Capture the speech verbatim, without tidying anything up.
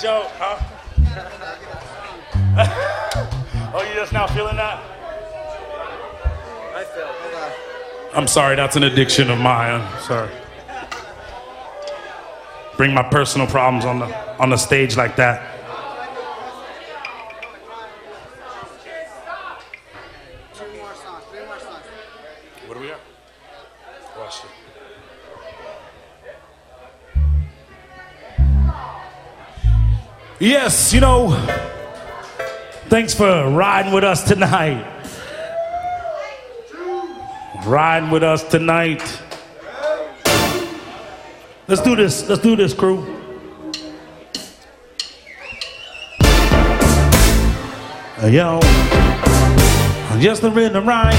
joke, huh? Oh, you just now feeling that? I feel. I'm sorry, that's an addiction of mine. I'm sorry. Bring my personal problems on the on the stage like that. Two more songs. Three more songs. What do we have? Watch it. Yes, you know, thanks for riding with us tonight. Riding with us tonight. Let's do this. Let's do this, crew. Yo, just the rhythm rhyme.